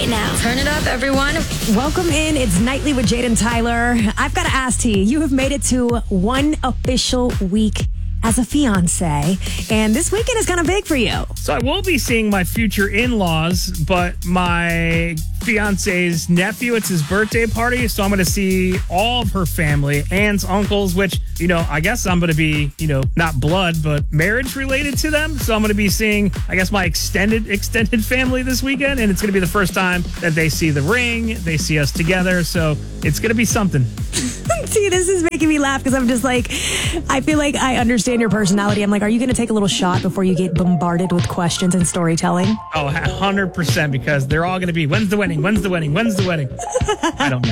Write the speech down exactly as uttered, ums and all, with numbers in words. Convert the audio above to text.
right now. Turn it up, everyone. Welcome in. It's Nightly with Jade and Tyler. I've got to ask to you, you have made it to one official week as a fiance, and this weekend is kind of big for you. So I will be seeing my future in-laws, but my fiance's nephew, it's his birthday party, so I'm going to see all of her family, aunts, uncles, which, you know, I guess I'm going to be, you know, not blood, but marriage related to them. So I'm going to be seeing, I guess, my extended, extended family this weekend, and it's going to be the first time that they see the ring, they see us together, so it's going to be something. See, this is making me laugh because I'm just like, I feel like I understand your personality. I'm like, are you going to take a little shot before you get bombarded with questions and storytelling? Oh, one hundred percent, because they're all going to be, when's the wedding? When's the wedding? When's the wedding? I don't know.